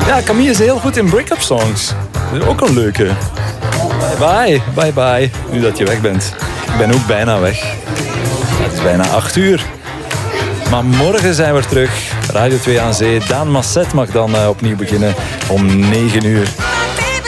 Ja, Camille is heel goed in break-up songs. Dat is ook een leuke. Bye bye, bye bye. Nu dat je weg bent. Ik ben ook bijna weg. Het is bijna 8 uur. Maar morgen zijn we terug. Radio 2 aan Zee. Daan Masset mag dan opnieuw beginnen om 9 uur.